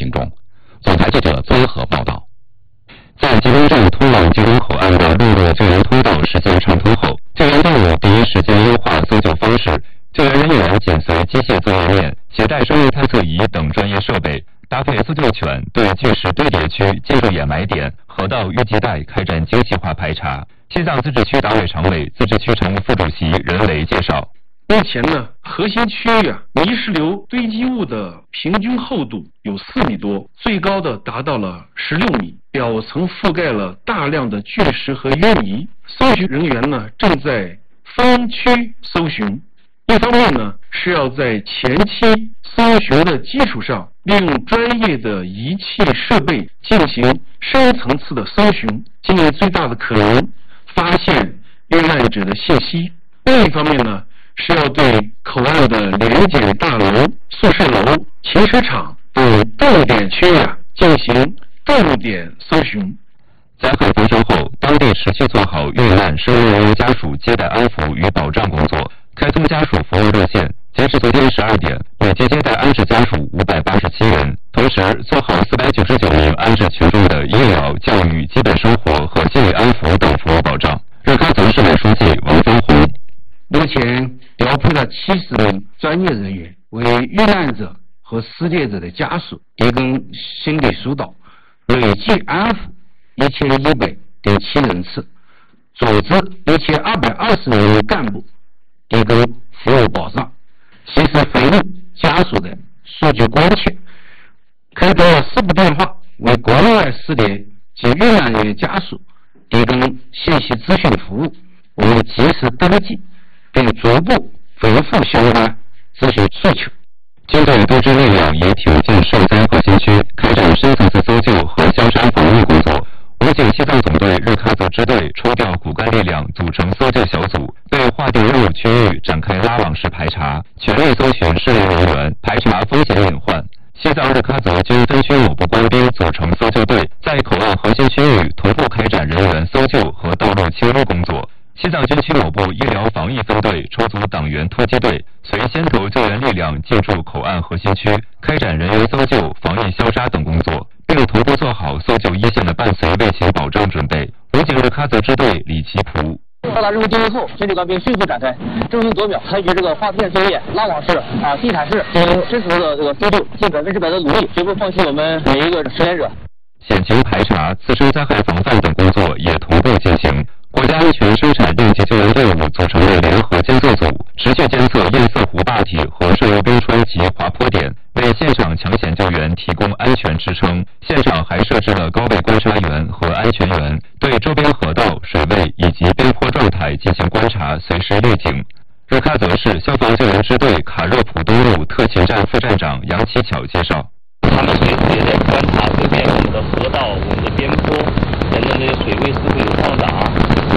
行中。总台记者综合报道。在吉林镇通往吉林口岸的陆路救援通道实现畅通后，救援队伍第一时间优化搜救方式，救援人员紧随机械作业链，携带生物探测仪等专业设备，搭配搜救犬对巨石堆叠区、建筑掩埋点、河道淤积带开展精细化排查。西藏自治区党委常委、自治区常务副主席任维介绍。 目前呢，核心区域泥石流堆积物的平均厚度有4米多，最高的达到了16米，表层覆盖了大量的巨石和淤泥。搜寻人员呢正在分区搜寻，一方面呢是要在前期搜寻的基础上，利用专业的仪器设备进行深层次的搜寻，尽力最大的可能发现遇难者的信息。另一方面呢，是要对口岸的联检大楼、宿舍楼、停车场等重点区域进行重点搜寻。 灾害发生后，当地持续做好遇难生人员家属接待安抚与保障工作，开通家属服务热线。截至昨天12点，累计接待安置家属587人，同时做好499名安置群众的医疗、教育、基本生活和心理安抚等服务保障。日喀则市委书记王峰红。 目前调配了70名专业人员，为遇难者和失联者的家属提供心理疏导，累计安抚1107人次，组织1220名干部提供服务保障，及时回应家属的数据关切，开通了4部电话，为国内外失联及遇难人员家属提供信息咨询服务，我们及时登记并逐步回复相关咨询诉求。 军队多支力量也挺进受灾核心区，开展深层次搜救和消杀防御工作。武警西藏总队日喀则支队抽调骨干力量，组成搜救小组，对划定任务区域展开拉网式排查，全力搜寻失联人员，排查风险隐患。西藏日喀则军分区某部官兵组成搜救队，在口岸核心区域同步开展人员搜救和道路清淤工作。西藏军区某部医疗防疫分队抽组党员突击队，随先头救援力量进驻口岸核心区，开展人员搜救、防疫消杀等工作，并同步做好搜救一线的伴随卫勤保障准备。武警日喀则支队李奇普。 到达任务定位后，全体官兵迅速展开争分夺秒参与划片作业、拉网式、地毯式进行深层的搜救，尽100%的努力，绝不放弃我们每一个失联者。 险情排查、次生灾害防范等工作也同步进行。国家安全生产应急救援队伍组成了联合监测组，持续监测堰塞湖坝体和上游冰川及滑坡点，为现场抢险救援提供安全支撑。现场还设置了高位观察员和安全员，对周边河道、水位以及边坡状态进行观察，随时预警。日喀则市消防救援支队卡热普东路特勤站副站长杨启巧介绍。 他们随时也在